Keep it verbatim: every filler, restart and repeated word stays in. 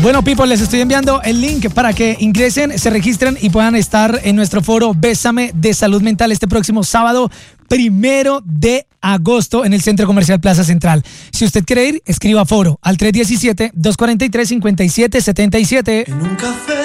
Bueno, people, les estoy enviando el link para que ingresen, se registren y puedan estar en nuestro foro Bésame de Salud Mental este próximo sábado, primero de agosto, en el Centro Comercial Plaza Central. Si usted quiere ir, escriba foro al tres uno siete, dos cuatro tres, cinco siete siete siete. En un café.